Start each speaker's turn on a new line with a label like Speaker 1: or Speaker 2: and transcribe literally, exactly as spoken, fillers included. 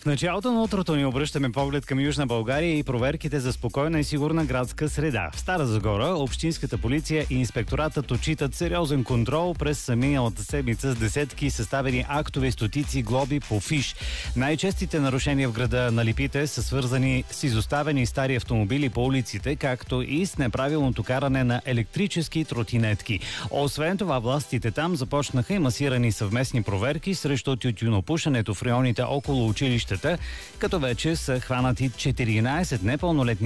Speaker 1: В началото на утрото ни обръщаме поглед към Южна България и проверките за спокойна и сигурна градска среда. В Стара Загора общинската полиция и инспекторатът отчитат сериозен контрол през миналата седмица с десетки съставени актове и стотици глоби по фиш. Най-честите нарушения в града на Липите са свързани с изоставени стари автомобили по улиците, както и с неправилното каране на електрически тротинетки. Освен това, властите там започнаха и масирани съвместни проверки срещу тютюнопушенето в районите около училищата, като вече са хванати четиринайсет непълнолетни